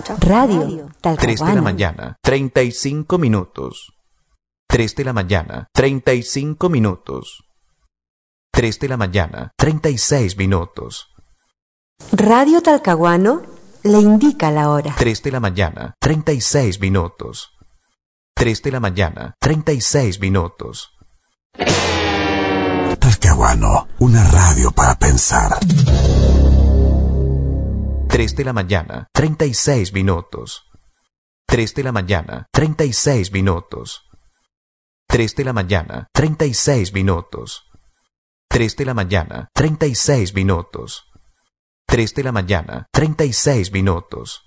Radio 3 de la mañana, 35 minutos. 3 de la mañana, 35 minutos. 3 de la mañana, 36 minutos. Radio Talcahuano le indica la hora. 3 de la mañana, 36 minutos. 3 de la mañana, 36 minutos. Talcahuano, una radio para pensar. 3 de la mañana, 36 minutos. 3 de la mañana, 36 minutos. 3 de la mañana, 36 minutos. 3 de la mañana, 36 minutos. 3 de la mañana, 36 minutos.